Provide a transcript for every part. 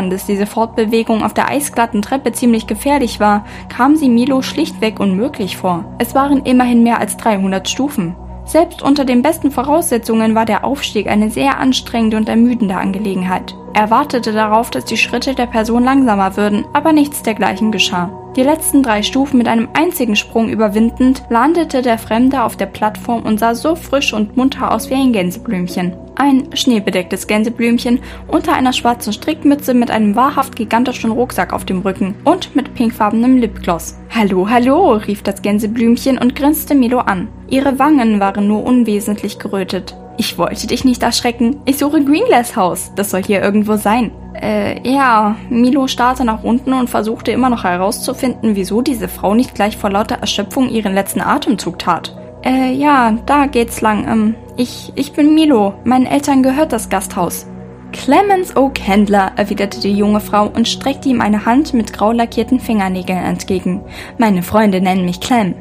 dass diese Fortbewegung auf der eisglatten Treppe ziemlich gefährlich war, kam sie Milo schlichtweg unmöglich vor. Es waren immerhin mehr als 300 Stufen. Selbst unter den besten Voraussetzungen war der Aufstieg eine sehr anstrengende und ermüdende Angelegenheit. Er wartete darauf, dass die Schritte der Person langsamer würden, aber nichts dergleichen geschah. Die letzten 3 Stufen mit einem einzigen Sprung überwindend, landete der Fremde auf der Plattform und sah so frisch und munter aus wie ein Gänseblümchen. Ein schneebedecktes Gänseblümchen unter einer schwarzen Strickmütze mit einem wahrhaft gigantischen Rucksack auf dem Rücken und mit pinkfarbenem Lipgloss. »Hallo, hallo«, rief das Gänseblümchen und grinste Milo an. Ihre Wangen waren nur unwesentlich gerötet. »Ich wollte dich nicht erschrecken. Ich suche Greenglass House. Das soll hier irgendwo sein.« Ja. Milo starrte nach unten und versuchte immer noch herauszufinden, wieso diese Frau nicht gleich vor lauter Erschöpfung ihren letzten Atemzug tat. Ja, da geht's lang. Ich bin Milo. Meinen Eltern gehört das Gasthaus.« »Clemens O'Candler«, erwiderte die junge Frau und streckte ihm eine Hand mit grau lackierten Fingernägeln entgegen. »Meine Freunde nennen mich Clem.«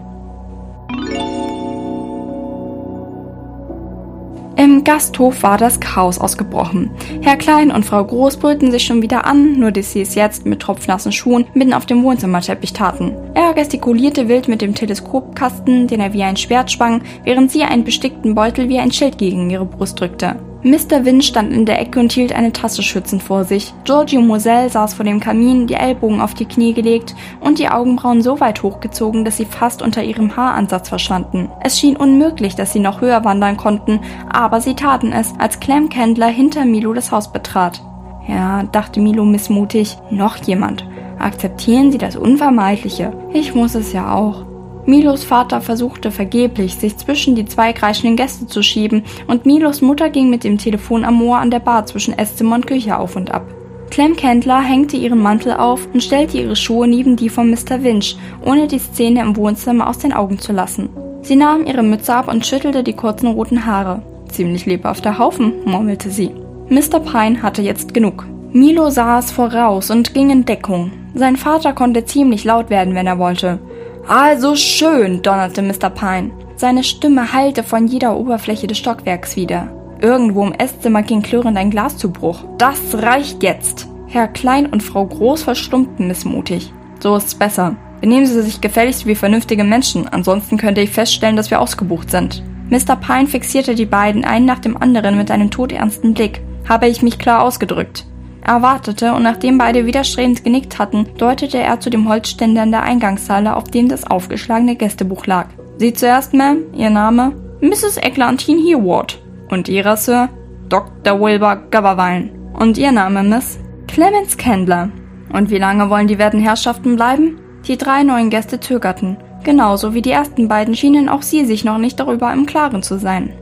Im Gasthof war das Chaos ausgebrochen. Herr Klein und Frau Groß brüllten sich schon wieder an, nur dass sie es jetzt mit tropfnassen Schuhen mitten auf dem Wohnzimmerteppich taten. Er gestikulierte wild mit dem Teleskopkasten, den er wie ein Schwert schwang, während sie einen bestickten Beutel wie ein Schild gegen ihre Brust drückte. Mr. Wynn stand in der Ecke und hielt eine Tasse schützend vor sich. Giorgio Moselle saß vor dem Kamin, die Ellbogen auf die Knie gelegt und die Augenbrauen so weit hochgezogen, dass sie fast unter ihrem Haaransatz verschwanden. Es schien unmöglich, dass sie noch höher wandern konnten, aber sie taten es, als Clem Candler hinter Milo das Haus betrat. Ja, dachte Milo missmutig, noch jemand. Akzeptieren Sie das Unvermeidliche. Ich muss es ja auch. Milos Vater versuchte vergeblich, sich zwischen die 2 kreischenden Gäste zu schieben, und Milos Mutter ging mit dem Telefon am Ohr an der Bar zwischen Esszimmer und Küche auf und ab. Clem Candler hängte ihren Mantel auf und stellte ihre Schuhe neben die von Mr. Winch, ohne die Szene im Wohnzimmer aus den Augen zu lassen. Sie nahm ihre Mütze ab und schüttelte die kurzen roten Haare. »Ziemlich lebhafter Haufen«, murmelte sie. Mr. Pine hatte jetzt genug. Milo saß voraus und ging in Deckung. Sein Vater konnte ziemlich laut werden, wenn er wollte. »Also schön«, donnerte Mr. Pine. Seine Stimme hallte von jeder Oberfläche des Stockwerks wieder. Irgendwo im Esszimmer ging klirrend ein Glas zu Bruch. »Das reicht jetzt!« Herr Klein und Frau Groß verstummten missmutig. »So ist's besser. Benehmen Sie sich gefälligst wie vernünftige Menschen, ansonsten könnte ich feststellen, dass wir ausgebucht sind.« Mr. Pine fixierte die beiden einen nach dem anderen mit einem todernsten Blick. »Habe ich mich klar ausgedrückt?« Er wartete, und nachdem beide widerstrebend genickt hatten, deutete er zu dem Holzständer in der Eingangshalle, auf dem das aufgeschlagene Gästebuch lag. »Sie zuerst, Ma'am. Ihr Name?« »Mrs. Eglantine Hereward.« »Und Ihrer, Sir?« »Dr. Wilbur Gabberwein.« »Und Ihr Name, Miss?« »Clemens Candler.« »Und wie lange wollen die werten Herrschaften bleiben?« Die 3 neuen Gäste zögerten. Genauso wie die ersten beiden schienen auch sie sich noch nicht darüber im Klaren zu sein.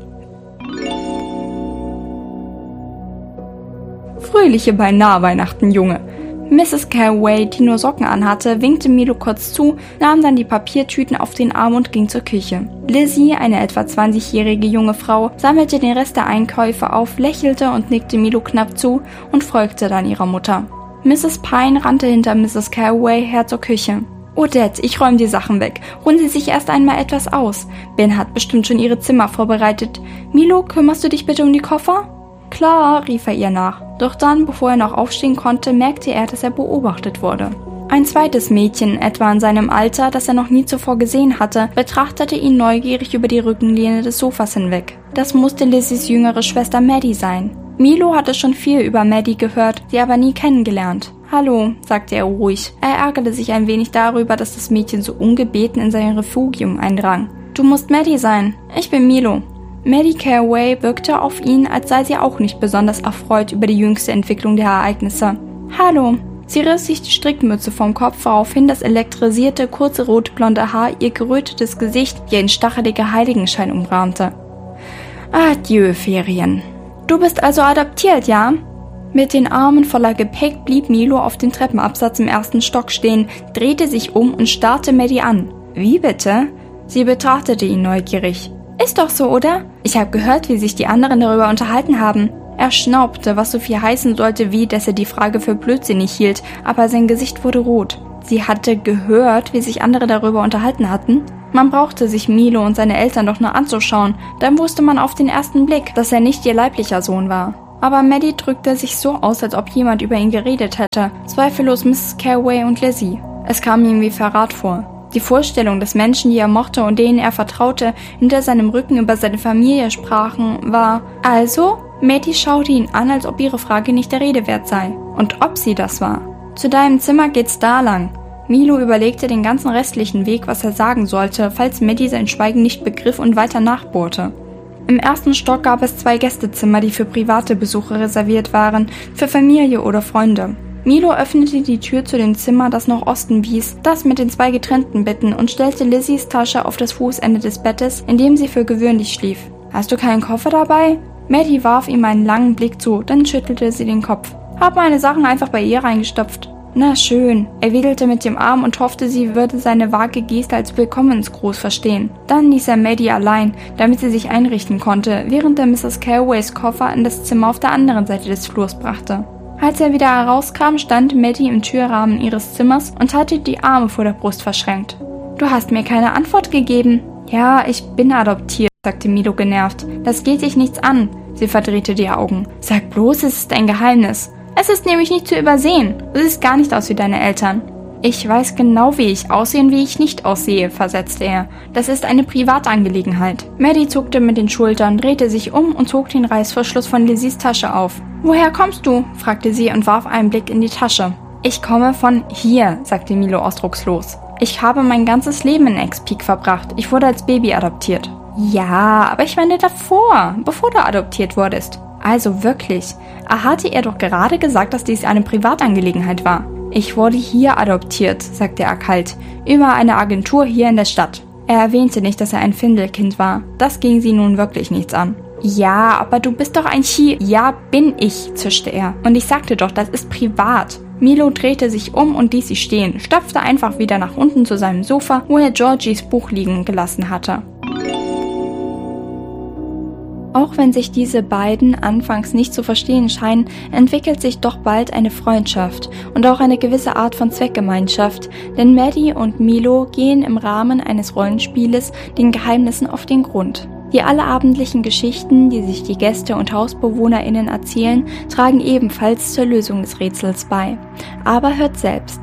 »Fröhliche Beinahe-Weihnachten, Junge!« Mrs. Carraway, die nur Socken anhatte, winkte Milo kurz zu, nahm dann die Papiertüten auf den Arm und ging zur Küche. Lizzie, eine etwa 20-jährige junge Frau, sammelte den Rest der Einkäufe auf, lächelte und nickte Milo knapp zu und folgte dann ihrer Mutter. Mrs. Pine rannte hinter Mrs. Carraway her zur Küche. »Odette, ich räume die Sachen weg. Ruhen Sie sich erst einmal etwas aus. Ben hat bestimmt schon Ihre Zimmer vorbereitet. Milo, kümmerst du dich bitte um die Koffer?« »Klar«, rief er ihr nach. Doch dann, bevor er noch aufstehen konnte, merkte er, dass er beobachtet wurde. Ein zweites Mädchen, etwa in seinem Alter, das er noch nie zuvor gesehen hatte, betrachtete ihn neugierig über die Rückenlehne des Sofas hinweg. Das musste Lizzies jüngere Schwester Maddie sein. Milo hatte schon viel über Maddie gehört, sie aber nie kennengelernt. »Hallo«, sagte er ruhig. Er ärgerte sich ein wenig darüber, dass das Mädchen so ungebeten in sein Refugium eindrang. »Du musst Maddie sein. Ich bin Milo.« Maddie Carraway wirkte auf ihn, als sei sie auch nicht besonders erfreut über die jüngste Entwicklung der Ereignisse. »Hallo.« Sie riss sich die Strickmütze vom Kopf, woraufhin das elektrisierte, kurze rotblonde Haar ihr gerötetes Gesicht wie ein stacheliger Heiligenschein umrahmte. »Adieu, Ferien. Du bist also adoptiert, ja?« Mit den Armen voller Gepäck blieb Milo auf dem Treppenabsatz im 1. Stock stehen, drehte sich um und starrte Maddie an. »Wie bitte?« Sie betrachtete ihn neugierig. »Ist doch so, oder? Ich habe gehört, wie sich die anderen darüber unterhalten haben.« Er schnaubte, was so viel heißen sollte wie, dass er die Frage für blödsinnig hielt, aber sein Gesicht wurde rot. Sie hatte gehört, wie sich andere darüber unterhalten hatten? Man brauchte sich Milo und seine Eltern doch nur anzuschauen, dann wusste man auf den ersten Blick, dass er nicht ihr leiblicher Sohn war. Aber Maddie drückte sich so aus, als ob jemand über ihn geredet hätte. Zweifellos Mrs. Carraway und Lizzie. Es kam ihm wie Verrat vor. Die Vorstellung, dass Menschen, die er mochte und denen er vertraute, hinter seinem Rücken über seine Familie sprachen, war... Also? Maddie schaute ihn an, als ob ihre Frage nicht der Rede wert sei. Und ob sie das war. Zu deinem Zimmer geht's da lang. Milo überlegte den ganzen restlichen Weg, was er sagen sollte, falls Maddie sein Schweigen nicht begriff und weiter nachbohrte. Im ersten Stock gab es 2 Gästezimmer, die für private Besucher reserviert waren, für Familie oder Freunde. Milo öffnete die Tür zu dem Zimmer, das nach Osten wies, das mit den 2 getrennten Betten, und stellte Lizzies Tasche auf das Fußende des Bettes, in dem sie für gewöhnlich schlief. »Hast du keinen Koffer dabei?« Maddie warf ihm einen langen Blick zu, dann schüttelte sie den Kopf. »Hab meine Sachen einfach bei ihr reingestopft.« »Na schön.« Er wedelte mit dem Arm und hoffte, sie würde seine vage Geste als Willkommensgruß verstehen. Dann ließ er Maddie allein, damit sie sich einrichten konnte, während er Mrs. Carraways Koffer in das Zimmer auf der anderen Seite des Flurs brachte. Als er wieder herauskam, stand Maddie im Türrahmen ihres Zimmers und hatte die Arme vor der Brust verschränkt. »Du hast mir keine Antwort gegeben.« »Ja, ich bin adoptiert«, sagte Milo genervt. »Das geht dich nichts an.« Sie verdrehte die Augen. »Sag bloß, es ist ein Geheimnis.« »Es ist nämlich nicht zu übersehen. Du siehst gar nicht aus wie deine Eltern.« »Ich weiß genau, wie ich aussehe und wie ich nicht aussehe«, versetzte er. »Das ist eine Privatangelegenheit.« Maddie zuckte mit den Schultern, drehte sich um und zog den Reißverschluss von Lizzies Tasche auf. »Woher kommst du?« fragte sie und warf einen Blick in die Tasche. »Ich komme von hier«, sagte Milo ausdruckslos. »Ich habe mein ganzes Leben in X-Peak verbracht. Ich wurde als Baby adoptiert.« »Ja, aber ich meine davor, bevor du adoptiert wurdest.« »Also wirklich? Hatte er doch gerade gesagt, dass dies eine Privatangelegenheit war.« »Ich wurde hier adoptiert«, sagte er kalt, »über eine Agentur hier in der Stadt.« Er erwähnte nicht, dass er ein Findelkind war. Das ging sie nun wirklich nichts an. »Ja, aber du bist doch ein »Ja, bin ich«, zischte er. »Und ich sagte doch, das ist privat.« Milo drehte sich um und ließ sie stehen, stapfte einfach wieder nach unten zu seinem Sofa, wo er Georgies Buch liegen gelassen hatte. Auch wenn sich diese beiden anfangs nicht zu verstehen scheinen, entwickelt sich doch bald eine Freundschaft und auch eine gewisse Art von Zweckgemeinschaft, denn Maddie und Milo gehen im Rahmen eines Rollenspieles den Geheimnissen auf den Grund. Die alleabendlichen Geschichten, die sich die Gäste und HausbewohnerInnen erzählen, tragen ebenfalls zur Lösung des Rätsels bei. Aber hört selbst.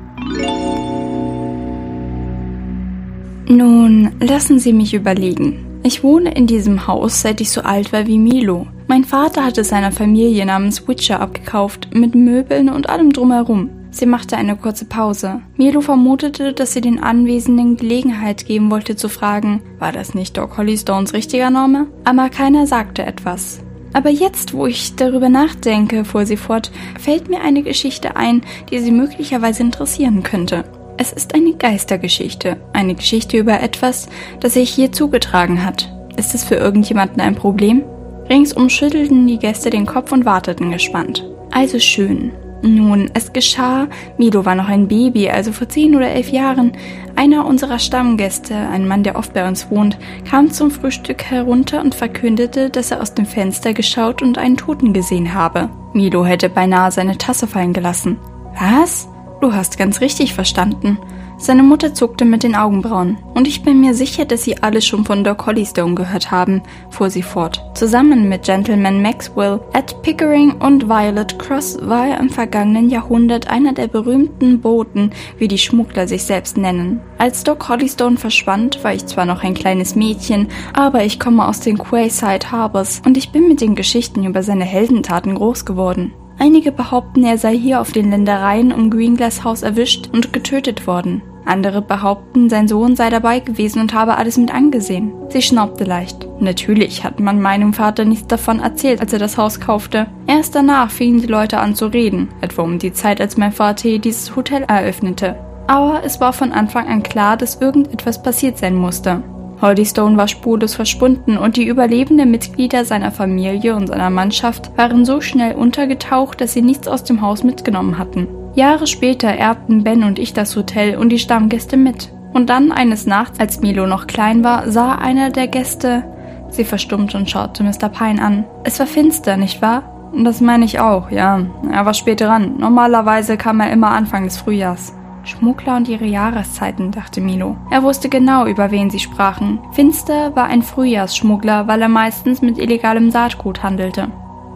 Nun, lassen Sie mich überlegen. Ich wohne in diesem Haus, seit ich so alt war wie Milo. Mein Vater hat es seiner Familie namens Witcher abgekauft, mit Möbeln und allem drumherum. Sie machte eine kurze Pause. Milo vermutete, dass sie den Anwesenden Gelegenheit geben wollte zu fragen, war das nicht Doc Hollystones richtiger Name? Aber keiner sagte etwas. Aber jetzt, wo ich darüber nachdenke, fuhr sie fort, fällt mir eine Geschichte ein, die Sie möglicherweise interessieren könnte. Es ist eine Geistergeschichte, eine Geschichte über etwas, das sich hier zugetragen hat. Ist es für irgendjemanden ein Problem? Ringsum schüttelten die Gäste den Kopf und warteten gespannt. Also schön. Nun, es geschah, Milo war noch ein Baby, also vor 10 oder 11 Jahren. Einer unserer Stammgäste, ein Mann, der oft bei uns wohnt, kam zum Frühstück herunter und verkündete, dass er aus dem Fenster geschaut und einen Toten gesehen habe. Milo hätte beinahe seine Tasse fallen gelassen. Was? Du hast ganz richtig verstanden. Seine Mutter zuckte mit den Augenbrauen. Und ich bin mir sicher, dass Sie alle schon von Doc Hollystone gehört haben, fuhr sie fort. Zusammen mit Gentleman Maxwell, Ed Pickering und Violet Cross war er im vergangenen Jahrhundert einer der berühmten Boten, wie die Schmuggler sich selbst nennen. Als Doc Hollystone verschwand, war ich zwar noch ein kleines Mädchen, aber ich komme aus den Quayside Harbors und ich bin mit den Geschichten über seine Heldentaten groß geworden. Einige behaupten, er sei hier auf den Ländereien um Greenglass House erwischt und getötet worden. Andere behaupten, sein Sohn sei dabei gewesen und habe alles mit angesehen. Sie schnaubte leicht. Natürlich hat man meinem Vater nichts davon erzählt, als er das Haus kaufte. Erst danach fingen die Leute an zu reden, etwa um die Zeit, als mein Vater hier dieses Hotel eröffnete. Aber es war von Anfang an klar, dass irgendetwas passiert sein musste. Hollystone war spurlos verschwunden und die überlebenden Mitglieder seiner Familie und seiner Mannschaft waren so schnell untergetaucht, dass sie nichts aus dem Haus mitgenommen hatten. Jahre später erbten Ben und ich das Hotel und die Stammgäste mit. Und dann eines Nachts, als Milo noch klein war, sah einer der Gäste... Sie verstummte und schaute Mr. Pine an. Es war finster, nicht wahr? Das meine ich auch, ja. Er war spät dran. Normalerweise kam er immer Anfang des Frühjahrs. Schmuggler und ihre Jahreszeiten, dachte Milo. Er wusste genau, über wen sie sprachen. Finster war ein Frühjahrsschmuggler, weil er meistens mit illegalem Saatgut handelte.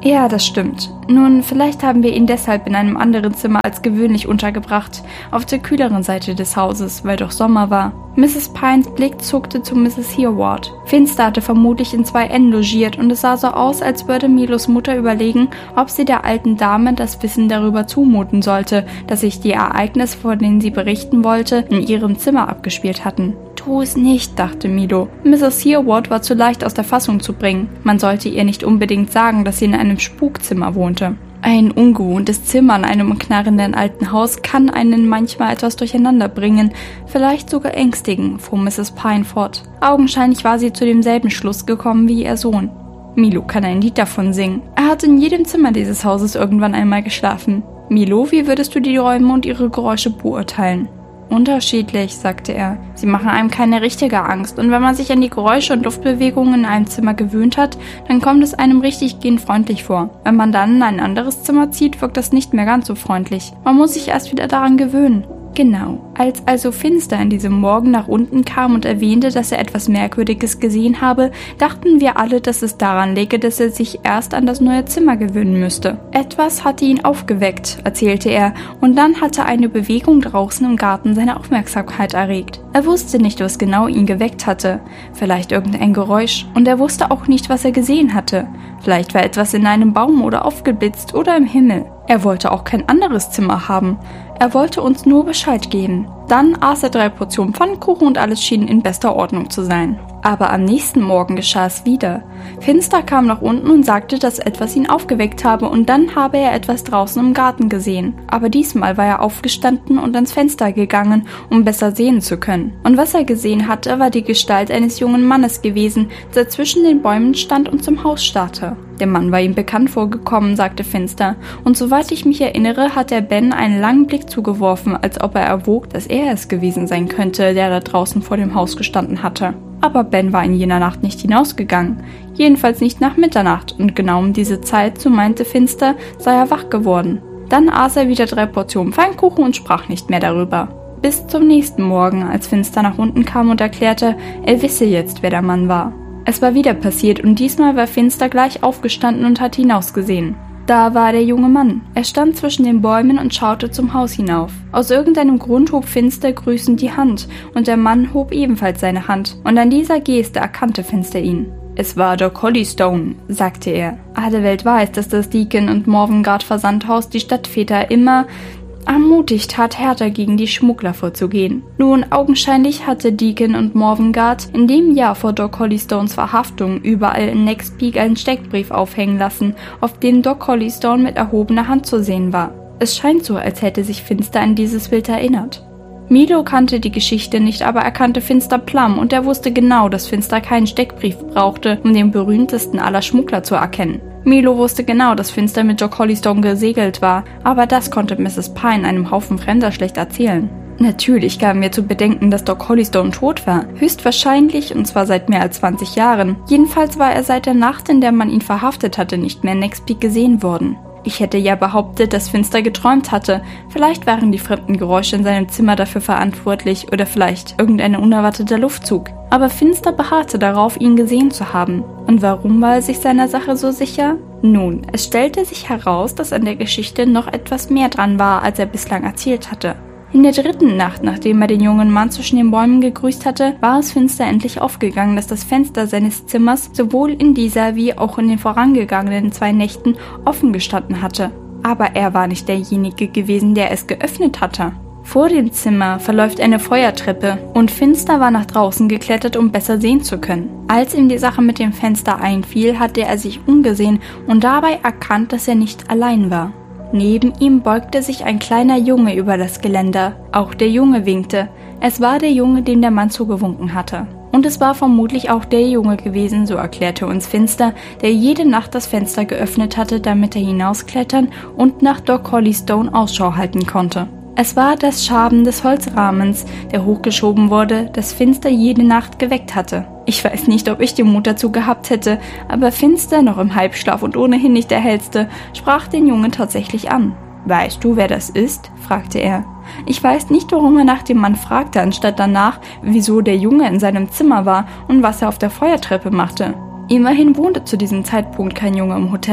Ja, das stimmt. Nun, vielleicht haben wir ihn deshalb in einem anderen Zimmer als gewöhnlich untergebracht, auf der kühleren Seite des Hauses, weil doch Sommer war. Mrs. Pines Blick zuckte zu Mrs. Hereward. Finster hatte vermutlich in 2N logiert und es sah so aus, als würde Milos Mutter überlegen, ob sie der alten Dame das Wissen darüber zumuten sollte, dass sich die Ereignisse, von denen sie berichten wollte, in ihrem Zimmer abgespielt hatten. Tu es nicht, dachte Milo. Mrs. Hereward war zu leicht aus der Fassung zu bringen. Man sollte ihr nicht unbedingt sagen, dass sie in einem Spukzimmer wohnte. Ein ungewohntes Zimmer in einem knarrenden alten Haus kann einen manchmal etwas durcheinander bringen, vielleicht sogar ängstigen, fuhr Mrs. Pine fort. Augenscheinlich war sie zu demselben Schluss gekommen wie ihr Sohn. Milo kann ein Lied davon singen. Er hat in jedem Zimmer dieses Hauses irgendwann einmal geschlafen. Milo, wie würdest du die Räume und ihre Geräusche beurteilen? Unterschiedlich, sagte er. Sie machen einem keine richtige Angst und wenn man sich an die Geräusche und Luftbewegungen in einem Zimmer gewöhnt hat, dann kommt es einem richtiggehend freundlich vor. Wenn man dann in ein anderes Zimmer zieht, wirkt das nicht mehr ganz so freundlich. Man muss sich erst wieder daran gewöhnen. Genau. Als also Finster an diesem Morgen nach unten kam und erwähnte, dass er etwas Merkwürdiges gesehen habe, dachten wir alle, dass es daran läge, dass er sich erst an das neue Zimmer gewöhnen müsste. Etwas hatte ihn aufgeweckt, erzählte er, und dann hatte eine Bewegung draußen im Garten seine Aufmerksamkeit erregt. Er wusste nicht, was genau ihn geweckt hatte. Vielleicht irgendein Geräusch, und er wusste auch nicht, was er gesehen hatte. Vielleicht war etwas in einem Baum oder aufgeblitzt oder im Himmel. Er wollte auch kein anderes Zimmer haben. Er wollte uns nur Bescheid geben. Dann aß er 3 Portionen Pfannkuchen und alles schien in bester Ordnung zu sein. Aber am nächsten Morgen geschah es wieder. Finster kam nach unten und sagte, dass etwas ihn aufgeweckt habe und dann habe er etwas draußen im Garten gesehen. Aber diesmal war er aufgestanden und ans Fenster gegangen, um besser sehen zu können. Und was er gesehen hatte, war die Gestalt eines jungen Mannes gewesen, der zwischen den Bäumen stand und zum Haus starrte. Der Mann war ihm bekannt vorgekommen, sagte Finster, und soweit ich mich erinnere, hat er Ben einen langen Blick zugeworfen, als ob er erwog, dass er es gewesen sein könnte, der da draußen vor dem Haus gestanden hatte. Aber Ben war in jener Nacht nicht hinausgegangen, jedenfalls nicht nach Mitternacht, und genau um diese Zeit, so meinte Finster, sei er wach geworden. Dann aß er wieder 3 Portionen Pfannkuchen und sprach nicht mehr darüber. Bis zum nächsten Morgen, als Finster nach unten kam und erklärte, er wisse jetzt, wer der Mann war. Es war wieder passiert und diesmal war Finster gleich aufgestanden und hatte hinausgesehen. Da war der junge Mann. Er stand zwischen den Bäumen und schaute zum Haus hinauf. Aus irgendeinem Grund hob Finster grüßend die Hand und der Mann hob ebenfalls seine Hand und an dieser Geste erkannte Finster ihn. Es war Doc Hollystone, sagte er. Alle Welt weiß, dass das Deacon und Morvengard Versandhaus die Stadtväter immer ermutigt hat, härter gegen die Schmuggler vorzugehen. Nun, augenscheinlich hatte Deacon und Morvengard in dem Jahr vor Doc Hollystones Verhaftung überall in Next Peak einen Steckbrief aufhängen lassen, auf dem Doc Hollystone mit erhobener Hand zu sehen war. Es scheint so, als hätte sich Finster an dieses Bild erinnert. Milo kannte die Geschichte nicht, aber er kannte Finster Plum und er wusste genau, dass Finster keinen Steckbrief brauchte, um den berühmtesten aller Schmuggler zu erkennen. Milo wusste genau, dass Finster mit Doc Hollystone gesegelt war, aber das konnte Mrs. Pine einem Haufen Fremder schlecht erzählen. Natürlich gaben wir zu bedenken, dass Doc Hollystone tot war. Höchstwahrscheinlich, und zwar seit mehr als 20 Jahren. Jedenfalls war er seit der Nacht, in der man ihn verhaftet hatte, nicht mehr in Next Peak gesehen worden. Ich hätte ja behauptet, dass Finster geträumt hatte. Vielleicht waren die fremden Geräusche in seinem Zimmer dafür verantwortlich oder vielleicht irgendein unerwarteter Luftzug. Aber Finster beharrte darauf, ihn gesehen zu haben. Und warum war er sich seiner Sache so sicher? Nun, es stellte sich heraus, dass an der Geschichte noch etwas mehr dran war, als er bislang erzählt hatte. In der 3. Nacht, nachdem er den jungen Mann zwischen den Bäumen gegrüßt hatte, war es Finster endlich aufgegangen, dass das Fenster seines Zimmers sowohl in dieser wie auch in den vorangegangenen 2 Nächten offen gestanden hatte. Aber er war nicht derjenige gewesen, der es geöffnet hatte. Vor dem Zimmer verläuft eine Feuertreppe und Finster war nach draußen geklettert, um besser sehen zu können. Als ihm die Sache mit dem Fenster einfiel, hatte er sich umgesehen und dabei erkannt, dass er nicht allein war. Neben ihm beugte sich ein kleiner Junge über das Geländer. Auch der Junge winkte. Es war der Junge, dem der Mann zugewunken hatte. Und es war vermutlich auch der Junge gewesen, so erklärte uns Finster, der jede Nacht das Fenster geöffnet hatte, damit er hinausklettern und nach Doc Hollystone Ausschau halten konnte. Es war das Schaben des Holzrahmens, der hochgeschoben wurde, das Finster jede Nacht geweckt hatte. Ich weiß nicht, ob ich den Mut dazu gehabt hätte, aber Finster, noch im Halbschlaf und ohnehin nicht der Hellste, sprach den Jungen tatsächlich an. »Weißt du, wer das ist?« fragte er. Ich weiß nicht, warum er nach dem Mann fragte, anstatt danach, wieso der Junge in seinem Zimmer war und was er auf der Feuertreppe machte. Immerhin wohnte zu diesem Zeitpunkt kein Junge im Hotel.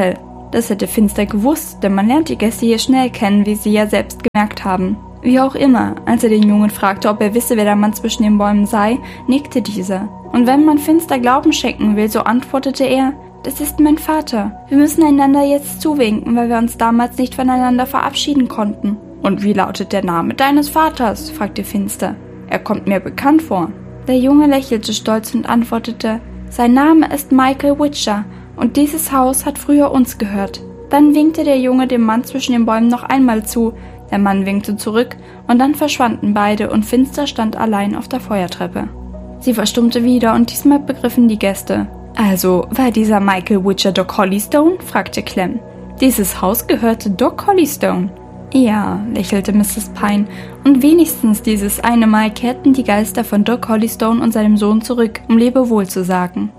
Das hätte Finster gewusst, denn man lernt die Gäste hier schnell kennen, wie sie ja selbst gemerkt haben. Wie auch immer, als er den Jungen fragte, ob er wisse, wer der Mann zwischen den Bäumen sei, nickte dieser. Und wenn man Finster Glauben schenken will, so antwortete er: Das ist mein Vater. Wir müssen einander jetzt zuwinken, weil wir uns damals nicht voneinander verabschieden konnten. Und wie lautet der Name deines Vaters? Fragte Finster. Er kommt mir bekannt vor. Der Junge lächelte stolz und antwortete: Sein Name ist Michael Witcher und dieses Haus hat früher uns gehört. Dann winkte der Junge dem Mann zwischen den Bäumen noch einmal zu. Der Mann winkte zurück und dann verschwanden beide und Finster stand allein auf der Feuertreppe. Sie verstummte wieder und diesmal begriffen die Gäste. Also, war dieser Michael Witcher Doc Hollystone? Fragte Clem. Dieses Haus gehörte Doc Hollystone. Ja, lächelte Mrs. Pine, und wenigstens dieses eine Mal kehrten die Geister von Doc Hollystone und seinem Sohn zurück, um Lebewohl zu sagen.